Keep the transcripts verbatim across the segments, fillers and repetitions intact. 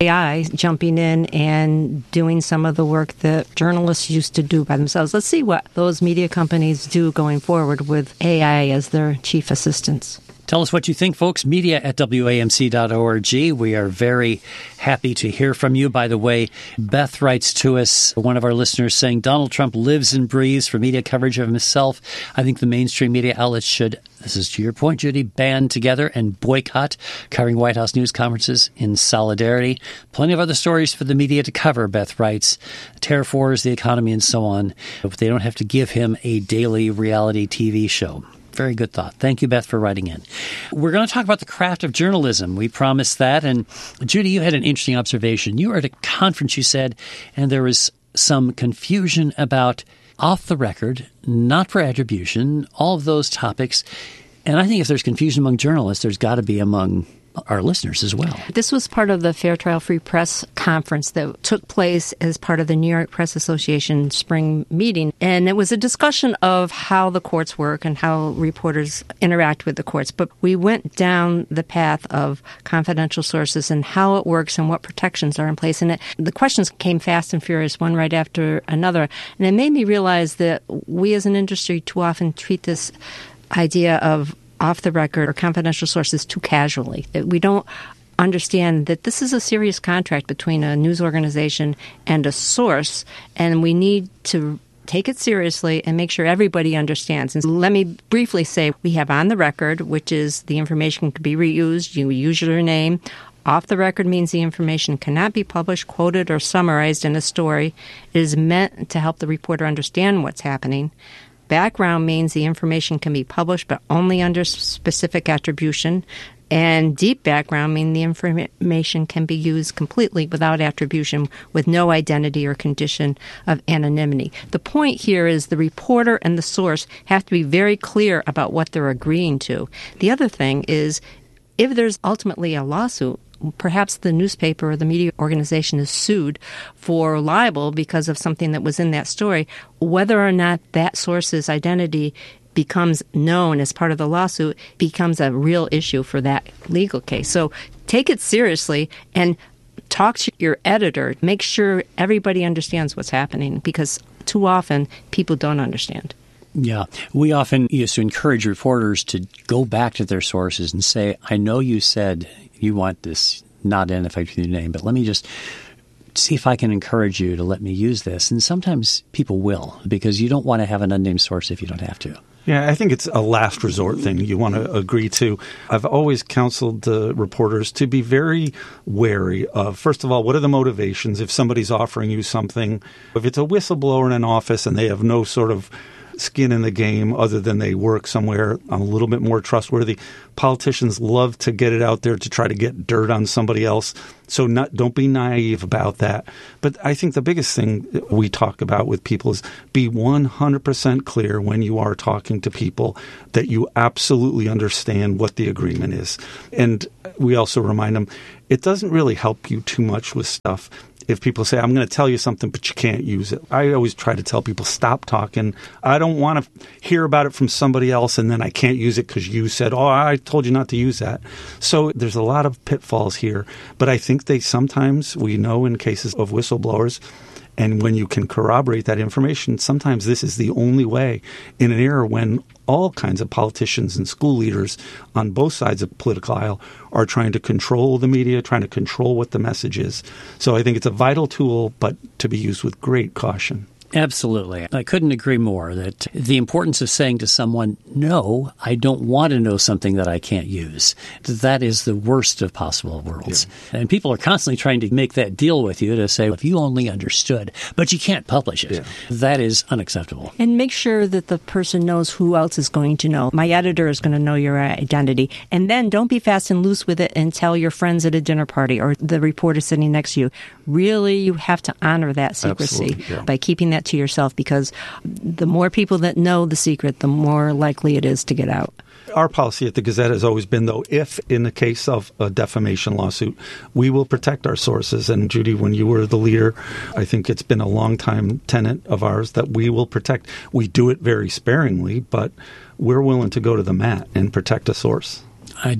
A I jumping in and doing some of the work that journalists used to do by themselves. Let's see what those media companies do going forward with A I as their chief assistants. Tell us what you think, folks. Media at W A M C dot org. We are very happy to hear from you. By the way, Beth writes to us, one of our listeners, saying, Donald Trump lives and breathes for media coverage of himself. I think the mainstream media outlets should, this is to your point, Judy, band together and boycott covering White House news conferences in solidarity. Plenty of other stories for the media to cover, Beth writes. Tariff wars, the economy, and so on. But they don't have to give him a daily reality T V show. Very good thought. Thank you, Beth, for writing in. We're going to talk about the craft of journalism. We promised that. And Judy, you had an interesting observation. You were at a conference, you said, and there was some confusion about off the record, not for attribution, all of those topics. And I think if there's confusion among journalists, there's got to be among our listeners as well. This was part of the Fair Trial Free Press conference that took place as part of the New York Press Association spring meeting. And it was a discussion of how the courts work and how reporters interact with the courts. But we went down the path of confidential sources and how it works and what protections are in place. And it, the questions came fast and furious, one right after another. And it made me realize that we as an industry too often treat this idea of off the record or confidential sources too casually. We don't understand that this is a serious contract between a news organization and a source, and we need to take it seriously and make sure everybody understands. And let me briefly say we have on the record, which is the information can be reused. You use your name. Off the record means the information cannot be published, quoted, or summarized in a story. It is meant to help the reporter understand what's happening. Background means the information can be published, but only under specific attribution. And deep background means the information can be used completely without attribution, with no identity or condition of anonymity. The point here is the reporter and the source have to be very clear about what they're agreeing to. The other thing is, if there's ultimately a lawsuit, perhaps the newspaper or the media organization is sued for libel because of something that was in that story, whether or not that source's identity becomes known as part of the lawsuit becomes a real issue for that legal case. So take it seriously and talk to your editor. Make sure everybody understands what's happening, because too often people don't understand. Yeah. We often used to encourage reporters to go back to their sources and say, I know you said you want this not identified with your name, but let me just see if I can encourage you to let me use this. And sometimes people will, because you don't want to have an unnamed source if you don't have to. Yeah, I think it's a last resort thing you want to agree to. I've always counseled the reporters to be very wary of, first of all, what are the motivations if somebody's offering you something? If it's a whistleblower in an office and they have no sort of skin in the game other than they work somewhere a little bit more trustworthy. Politicians love to get it out there to try to get dirt on somebody else. So not, don't be naive about that. But I think the biggest thing we talk about with people is be one hundred percent clear when you are talking to people that you absolutely understand what the agreement is. And we also remind them it doesn't really help you too much with stuff if people say, I'm going to tell you something, but you can't use it. I always try to tell people, stop talking. I don't want to hear about it from somebody else and then I can't use it because you said, oh, I told you not to use that. So there's a lot of pitfalls here. But I think they sometimes, we know in cases of whistleblowers, and when you can corroborate that information, sometimes this is the only way in an era when all kinds of politicians and school leaders on both sides of the political aisle are trying to control the media, trying to control what the message is. So I think it's a vital tool, but to be used with great caution. Absolutely. I couldn't agree more that the importance of saying to someone, no, I don't want to know something that I can't use. That is the worst of possible worlds. Yeah. And people are constantly trying to make that deal with you to say, if you only understood, but you can't publish it. Yeah. That is unacceptable. And make sure that the person knows who else is going to know. My editor is going to know your identity. And then don't be fast and loose with it and tell your friends at a dinner party or the reporter sitting next to you. Really, you have to honor that secrecy yeah. by keeping that to yourself, because the more people that know the secret, the more likely it is to get out. Our policy at the Gazette has always been, though, if in the case of a defamation lawsuit, we will protect our sources. And Judy, when you were the leader, I think it's been a long-time tenet of ours that we will protect. We do it very sparingly, but we're willing to go to the mat and protect a source. I did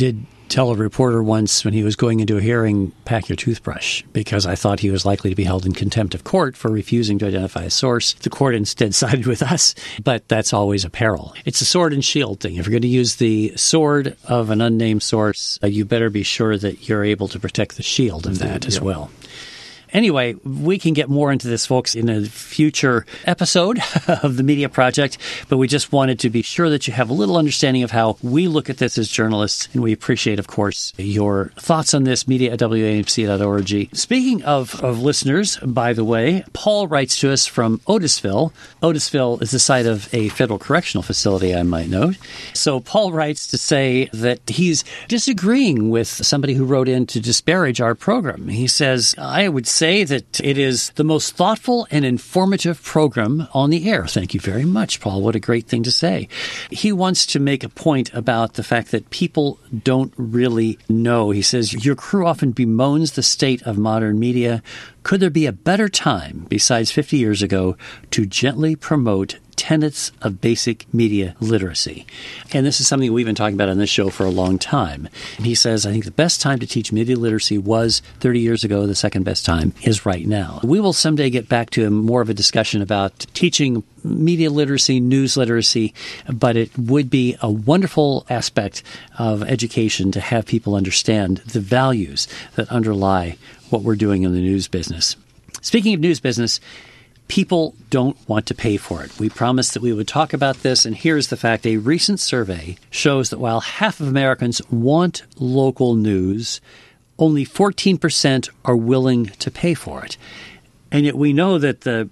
tell a reporter once when he was going into a hearing, pack your toothbrush, because I thought he was likely to be held in contempt of court for refusing to identify a source. The court instead sided with us, but that's always a peril. It's a sword and shield thing. If you're going to use the sword of an unnamed source, uh, you better be sure that you're able to protect the shield of that as well. Anyway, we can get more into this, folks, in a future episode of the Media Project, but we just wanted to be sure that you have a little understanding of how we look at this as journalists, and we appreciate, of course, your thoughts on this, media at W A M C dot org. Speaking of, of listeners, by the way, Paul writes to us from Otisville. Otisville is the site of a federal correctional facility, I might note. So Paul writes to say that he's disagreeing with somebody who wrote in to disparage our program. He says, I would say say that it is the most thoughtful and informative program on the air. Thank you very much, Paul. What a great thing to say. He wants to make a point about the fact that people don't really know. He says, your crew often bemoans the state of modern media. Could there be a better time, besides fifty years ago, to gently promote tenets of basic media literacy? And this is something we've been talking about on this show for a long time. And he says, I think the best time to teach media literacy was thirty years ago. The second best time is right now. We will someday get back to more of a discussion about teaching media literacy, news literacy, but it would be a wonderful aspect of education to have people understand the values that underlie what we're doing in the news business. Speaking of news business, people don't want to pay for it. We promised that we would talk about this, and here's the fact. A recent survey shows that while half of Americans want local news, only fourteen percent are willing to pay for it. And yet we know that the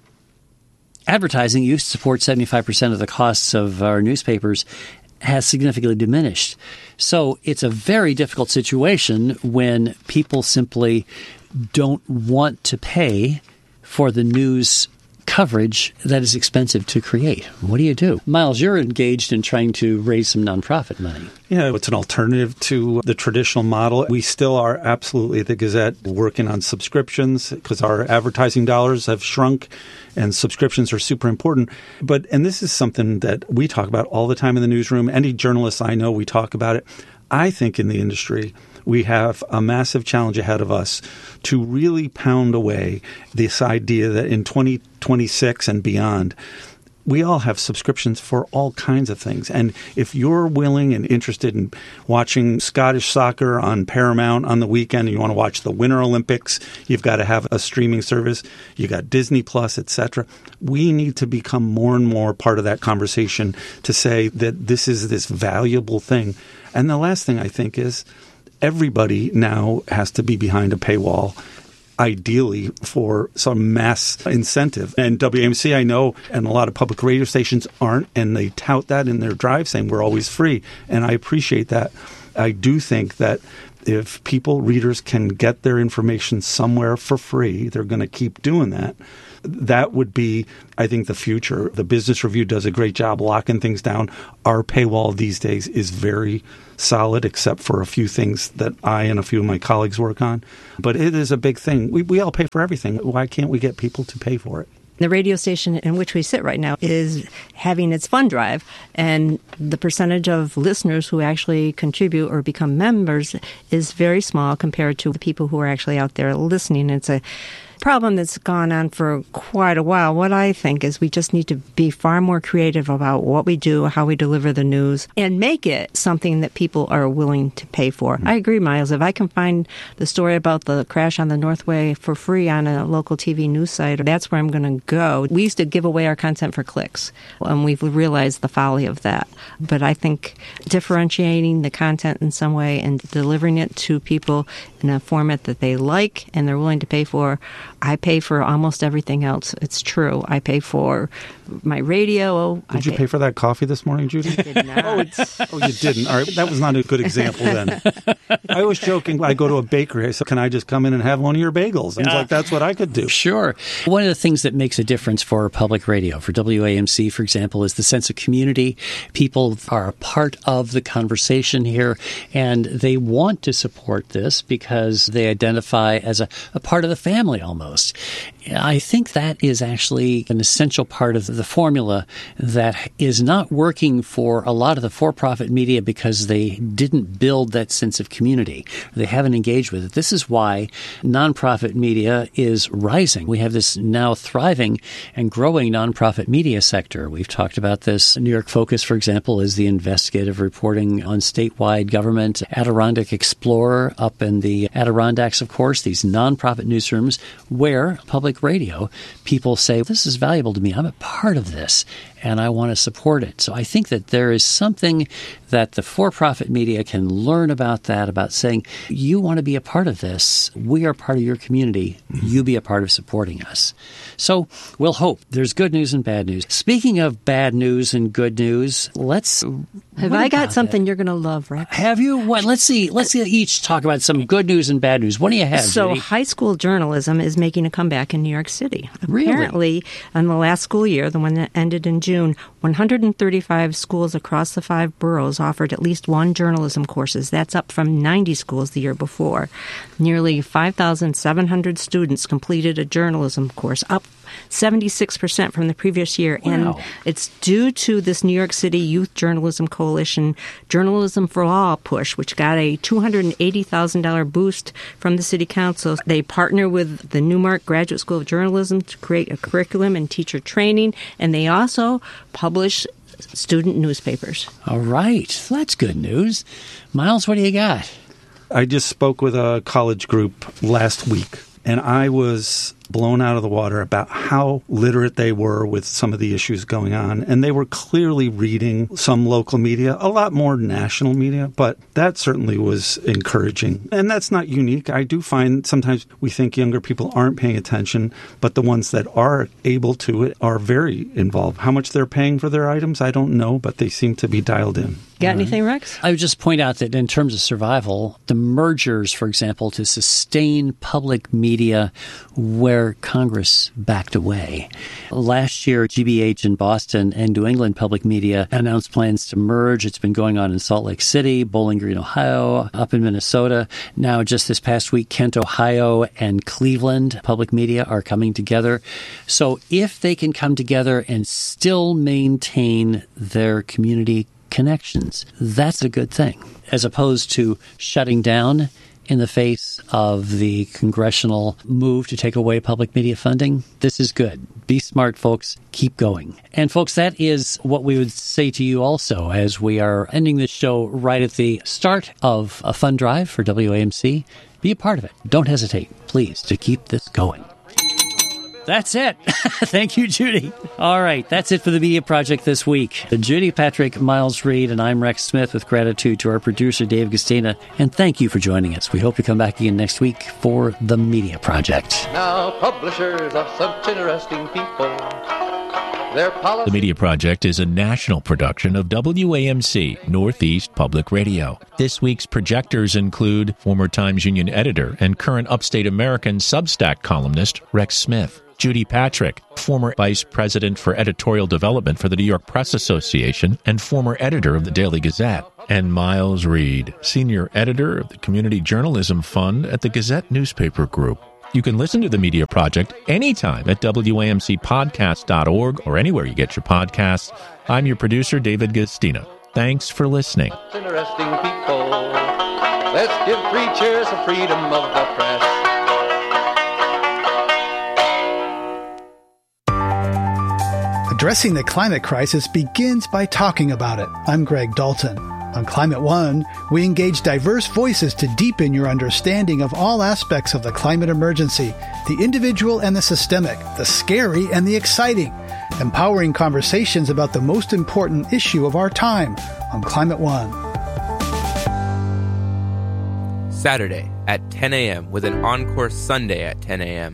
advertising used to support seventy-five percent of the costs of our newspapers has significantly diminished. So it's a very difficult situation when people simply don't want to pay for the news coverage that is expensive to create. What do you do? Miles, you're engaged in trying to raise some nonprofit money. Yeah, it's an alternative to the traditional model. We still are absolutely at the Gazette working on subscriptions because our advertising dollars have shrunk and subscriptions are super important. But, and this is something that we talk about all the time in the newsroom. Any journalists I know, we talk about it. I think in the industry, we have a massive challenge ahead of us to really pound away this idea that in twenty twenty-six and beyond, we all have subscriptions for all kinds of things. And if you're willing and interested in watching Scottish soccer on Paramount on the weekend, and you want to watch the Winter Olympics, you've got to have a streaming service. You got Disney Plus, et cetera. We need to become more and more part of that conversation to say that this is this valuable thing. And the last thing I think is everybody now has to be behind a paywall, ideally for some mass incentive. And W A M C, I know, and a lot of public radio stations aren't, and they tout that in their drive saying we're always free. And I appreciate that. I do think that if people, readers, can get their information somewhere for free, they're going to keep doing that. That would be, I think, the future. The Business Review does a great job locking things down. Our paywall these days is very solid, except for a few things that I and a few of my colleagues work on. But it is a big thing. We, we all pay for everything. Why can't we get people to pay for it? The radio station in which we sit right now is having its fund drive, and the percentage of listeners who actually contribute or become members is very small compared to the people who are actually out there listening. It's a problem that's gone on for quite a while. What I think is we just need to be far more creative about what we do, how we deliver the news, and make it something that people are willing to pay for. Mm-hmm. I agree, Miles. If I can find the story about the crash on the Northway for free on a local T V news site, that's where I'm going to go. We used to give away our content for clicks, and we've realized the folly of that. But I think differentiating the content in some way and delivering it to people in a format that they like and they're willing to pay for. I pay for almost everything else. It's true. I pay for my radio. Did I you pay, pay for that coffee this morning, Judy? I did not. oh, it's, oh, you didn't. All right. That was not a good example then. I was joking. I go to a bakery. I said, can I just come in and have one of your bagels? And he's like, that's what I could do. Sure. One of the things that makes a difference for public radio, for W A M C, for example, is the sense of community. People are a part of the conversation here, and they want to support this because they identify as a, a part of the family almost. I think that is actually an essential part of the formula that is not working for a lot of the for-profit media because they didn't build that sense of community. They haven't engaged with it. This is why nonprofit media is rising. We have this now thriving and growing nonprofit media sector. We've talked about this. New York Focus, for example, is the investigative reporting on statewide government. Adirondack Explorer up in the Adirondacks, of course, these nonprofit newsrooms where public radio, people say, this is valuable to me. I'm a part of this, and I want to support it. So I think that there is something that the for-profit media can learn about that, about saying, you want to be a part of this. We are part of your community. You be a part of supporting us. So we'll hope. There's good news and bad news. Speaking of bad news and good news, let's... Have I got something that you're going to love, Rex? Have you? What? Let's see. Let's see, each talk about some good news and bad news. What do you have, So Judy? high school journalism is making a comeback in New York City. Really? Apparently, in the last school year, the one that ended in June, one hundred thirty-five schools across the five boroughs offered at least one journalism courses. That's up from ninety schools the year before. Nearly five thousand seven hundred students completed a journalism course, up seventy-six percent from the previous year. Wow. And it's due to this New York City Youth Journalism Coalition Journalism for All push, which got a two hundred eighty thousand dollars boost from the City Council. They partner with the Newmark Graduate School of Journalism to create a curriculum and teacher training, and they also publish student newspapers. All right. That's good news. Miles, what do you got? I just spoke with a college group last week, and I was blown out of the water about how literate they were with some of the issues going on. And they were clearly reading some local media, a lot more national media, but that certainly was encouraging. And that's not unique. I do find sometimes we think younger people aren't paying attention, but the ones that are able to are very involved. How much they're paying for their items, I don't know, but they seem to be dialed in. Got anything, Rex? I would just point out that in terms of survival, the mergers, for example, to sustain public media where Congress backed away. Last year, G B H in Boston and New England Public Media announced plans to merge. It's been going on in Salt Lake City, Bowling Green, Ohio, up in Minnesota. Now, just this past week, Kent, Ohio, and Cleveland Public Media are coming together. So if they can come together and still maintain their community connections, that's a good thing, as opposed to shutting down in the face of the congressional move to take away public media funding. This is good. Be smart, folks. Keep going. And folks, that is what we would say to you also as we are ending this show right at the start of a fund drive for W A M C. Be a part of it. Don't hesitate, please, to keep this going. That's it. Thank you, Judy. All right, that's it for the Media Project this week. Judy Patrick, Miles Reed, and I'm Rex Smith with gratitude to our producer, Dave Gustina. And thank you for joining us. We hope you come back again next week for the Media Project. Now, publishers are such interesting people. Their policy- The Media Project is a national production of W A M C, Northeast Public Radio. This week's projectors include former Times Union editor and current Upstate American Substack columnist Rex Smith, Judy Patrick, former Vice President for Editorial Development for the New York Press Association and former editor of the Daily Gazette, and Miles Reed, Senior Editor of the Community Journalism Fund at the Gazette Newspaper Group. You can listen to the Media Project anytime at W A M C podcast dot org or anywhere you get your podcasts. I'm your producer, David Gustina. Thanks for listening. Interesting people. Let's give three cheers for freedom of the press. Addressing the climate crisis begins by talking about it. I'm Greg Dalton. On Climate One, we engage diverse voices to deepen your understanding of all aspects of the climate emergency, the individual and the systemic, the scary and the exciting, empowering conversations about the most important issue of our time on Climate One. Saturday at ten a.m. with an encore Sunday at ten a.m.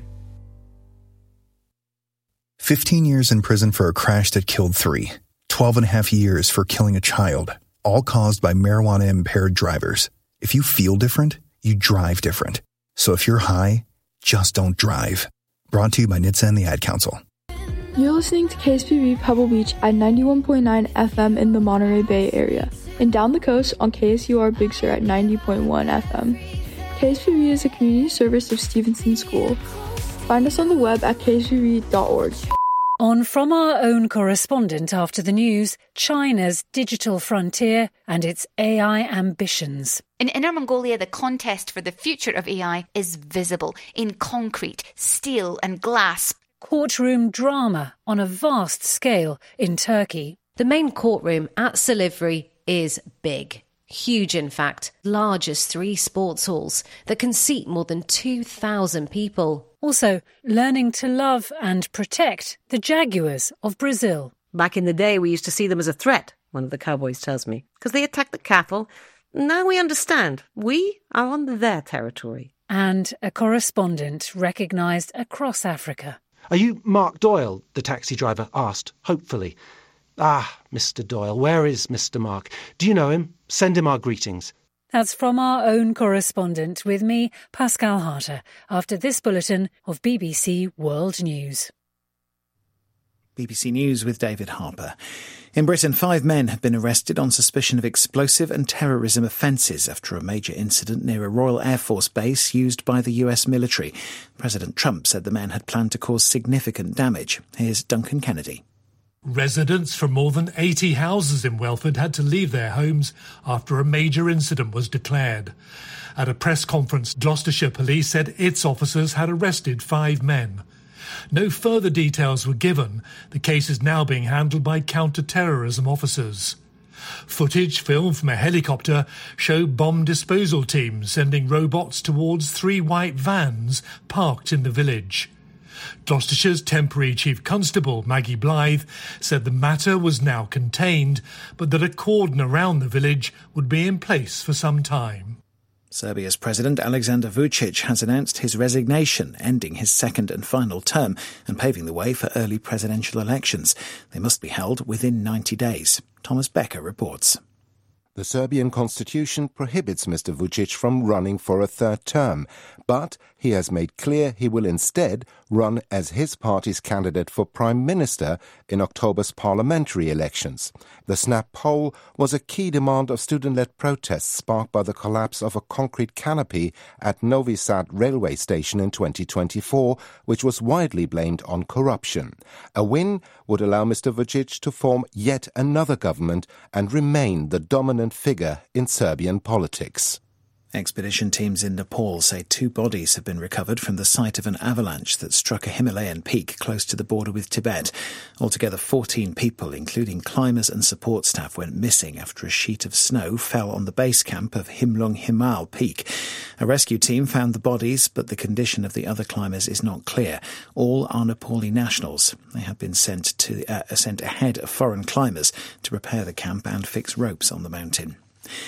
fifteen years in prison for a crash that killed three. twelve and a half years for killing a child. All caused by marijuana-impaired drivers. If you feel different, you drive different. So if you're high, just don't drive. Brought to you by N H T S A and the Ad Council. You're listening to K S P B Pebble Beach at ninety-one point nine F M in the Monterey Bay area, and down the coast on K S U R Big Sur at ninety point one F M. K S P B is a community service of Stevenson School. Find us on the web at k s b v dot org. On From Our Own Correspondent after the news, China's digital frontier and its A I ambitions. In Inner Mongolia, the contest for the future of A I is visible in concrete, steel and glass. Courtroom drama on a vast scale in Turkey. The main courtroom at Silivri is big. Huge, in fact, large as three sports halls that can seat more than two thousand people. Also, learning to love and protect the jaguars of Brazil. Back in the day, we used to see them as a threat, one of the cowboys tells me, because they attacked the cattle. Now we understand. We are on their territory. And a correspondent recognised across Africa. Are you Mark Doyle? The taxi driver asked, hopefully. Ah, Mister Doyle, where is Mister Mark? Do you know him? Send him our greetings. That's From Our Own Correspondent with me, Pascal Harter, after this bulletin of B B C World News. B B C News with David Harper. In Britain, five men have been arrested on suspicion of explosive and terrorism offences after a major incident near a Royal Air Force base used by the U S military. President Trump said the men had planned to cause significant damage. Here's Duncan Kennedy. Residents from more than eighty houses in Welford had to leave their homes after a major incident was declared. At a press conference, Gloucestershire Police said its officers had arrested five men. No further details were given. The case is now being handled by counter-terrorism officers. Footage filmed from a helicopter showed bomb disposal teams sending robots towards three white vans parked in the village. Gloucestershire's temporary Chief Constable, Maggie Blythe, said the matter was now contained, but that a cordon around the village would be in place for some time. Serbia's President Alexander Vučić has announced his resignation, ending his second and final term and paving the way for early presidential elections. They must be held within ninety days. Thomas Becker reports. The Serbian constitution prohibits Mister Vučić from running for a third term, but he has made clear he will instead run as his party's candidate for Prime Minister in October's parliamentary elections. The snap poll was a key demand of student-led protests sparked by the collapse of a concrete canopy at Novi Sad railway station in twenty twenty-four, which was widely blamed on corruption. A win would allow Mister Vučić to form yet another government and remain the dominant figure in Serbian politics. Expedition teams in Nepal say two bodies have been recovered from the site of an avalanche that struck a Himalayan peak close to the border with Tibet. Altogether, fourteen people, including climbers and support staff, went missing after a sheet of snow fell on the base camp of Himlung Himal Peak. A rescue team found the bodies, but the condition of the other climbers is not clear. All are Nepali nationals. They have been sent to uh, sent ahead of foreign climbers to repair the camp and fix ropes on the mountain.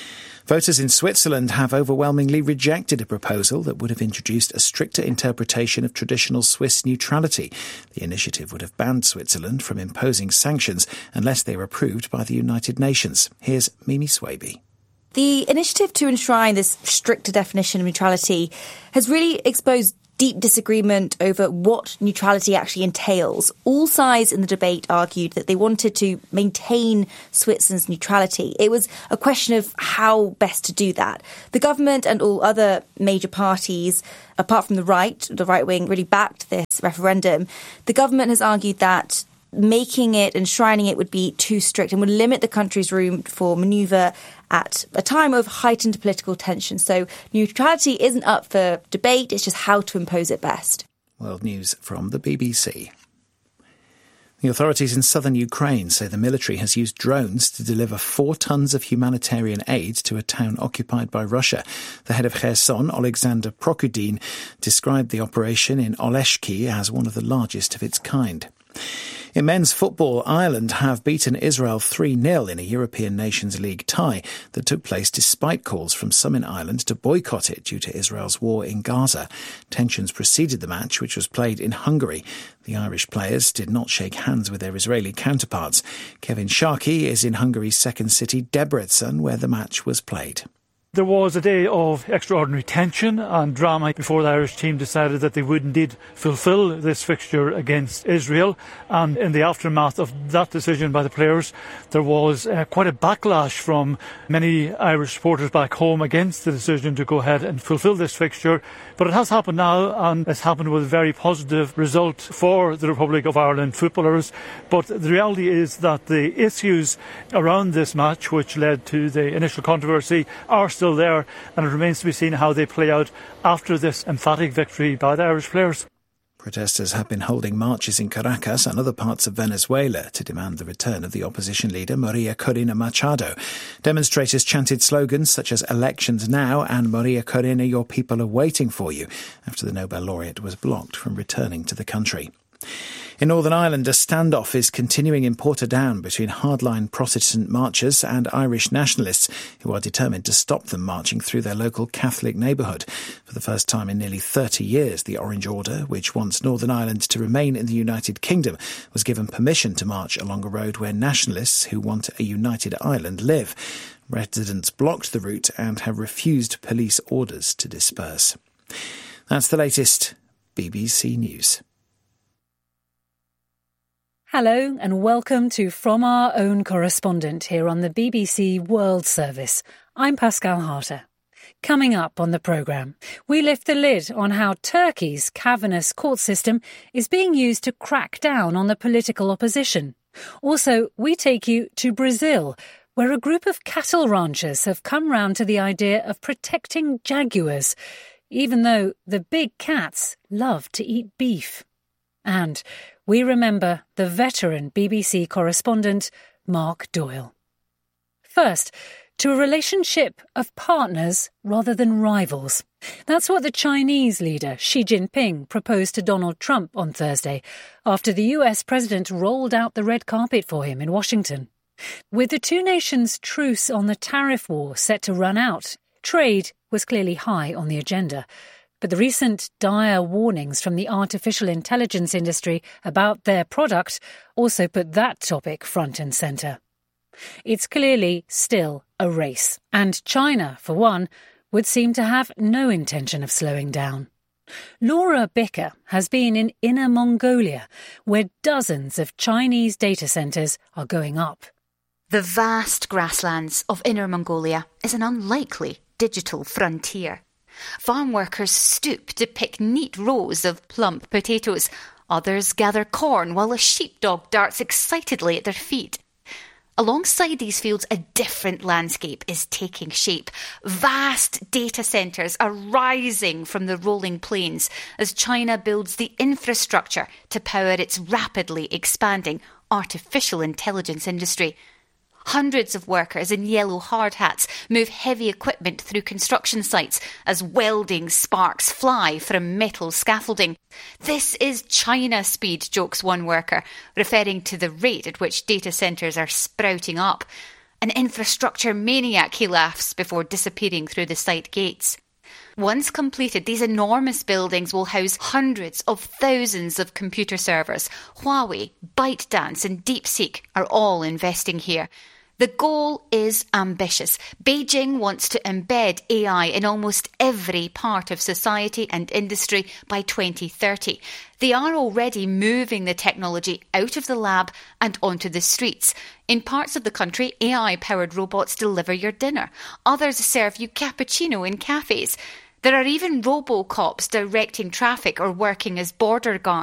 Voters in Switzerland have overwhelmingly rejected a proposal that would have introduced a stricter interpretation of traditional Swiss neutrality. The initiative would have banned Switzerland from imposing sanctions unless they were approved by the United Nations. Here's Mimi Swaby. The initiative to enshrine this stricter definition of neutrality has really exposed deep disagreement over what neutrality actually entails. All sides in the debate argued that they wanted to maintain Switzerland's neutrality. It was a question of how best to do that. The government and all other major parties, apart from the right, the right wing, really backed this referendum. The government has argued that making it, enshrining it would be too strict and would limit the country's room for manoeuvre at a time of heightened political tension. So neutrality isn't up for debate, it's just how to impose it best. World News from the B B C. The authorities in southern Ukraine say the military has used drones to deliver four tons of humanitarian aid to a town occupied by Russia. The head of Kherson, Alexander Prokudin, described the operation in Oleshki as one of the largest of its kind. In men's football, Ireland have beaten Israel three nil in a European Nations League tie that took place despite calls from some in Ireland to boycott it due to Israel's war in Gaza. Tensions preceded the match, which was played in Hungary. The Irish players did not shake hands with their Israeli counterparts. Kevin Sharkey is in Hungary's second city, Debrecen, where the match was played. There was a day of extraordinary tension and drama before the Irish team decided that they would indeed fulfil this fixture against Israel. And in the aftermath of that decision by the players, there was uh, quite a backlash from many Irish supporters back home against the decision to go ahead and fulfil this fixture. But it has happened now, and it's happened with a very positive result for the Republic of Ireland footballers. But the reality is that the issues around this match, which led to the initial controversy, are still there, and it remains to be seen how they play out after this emphatic victory by the Irish players. Protesters have been holding marches in Caracas and other parts of Venezuela to demand the return of the opposition leader Maria Corina Machado. Demonstrators chanted slogans such as "Elections now" and "Maria Corina, your people are waiting for you," after the Nobel laureate was blocked from returning to the country. In Northern Ireland, a standoff is continuing in Portadown between hardline Protestant marchers and Irish nationalists who are determined to stop them marching through their local Catholic neighbourhood. For the first time in nearly thirty years, the Orange Order, which wants Northern Ireland to remain in the United Kingdom, was given permission to march along a road where nationalists who want a united Ireland live. Residents blocked the route and have refused police orders to disperse. That's the latest B B C News. Hello and welcome to From Our Own Correspondent here on the B B C World Service. I'm Pascal Harter. Coming up on the programme, we lift the lid on how Turkey's cavernous court system is being used to crack down on the political opposition. Also, we take you to Brazil, where a group of cattle ranchers have come round to the idea of protecting jaguars, even though the big cats love to eat beef. And we remember the veteran B B C correspondent Mark Doyle. First, to a relationship of partners rather than rivals. That's what the Chinese leader Xi Jinping proposed to Donald Trump on Thursday, after the U S president rolled out the red carpet for him in Washington. With the two nations' truce on the tariff war set to run out, trade was clearly high on the agenda. But the recent dire warnings from the artificial intelligence industry about their product also put that topic front and centre. It's clearly still a race, and China, for one, would seem to have no intention of slowing down. Laura Bicker has been in Inner Mongolia, where dozens of Chinese data centres are going up. The vast grasslands of Inner Mongolia is an unlikely digital frontier. Farm workers stoop to pick neat rows of plump potatoes. Others gather corn while a sheepdog darts excitedly at their feet. Alongside these fields, a different landscape is taking shape. Vast data centres are rising from the rolling plains as China builds the infrastructure to power its rapidly expanding artificial intelligence industry. Hundreds of workers in yellow hard hats move heavy equipment through construction sites as welding sparks fly from metal scaffolding. This is China speed, jokes one worker, referring to the rate at which data centres are sprouting up. An infrastructure maniac, he laughs, before disappearing through the site gates. Once completed, these enormous buildings will house hundreds of thousands of computer servers. Huawei, ByteDance and DeepSeek are all investing here. The goal is ambitious. Beijing wants to embed A I in almost every part of society and industry by twenty thirty. They are already moving the technology out of the lab and onto the streets. In parts of the country, A I-powered robots deliver your dinner. Others serve you cappuccino in cafes. There are even robo-cops directing traffic or working as border guards.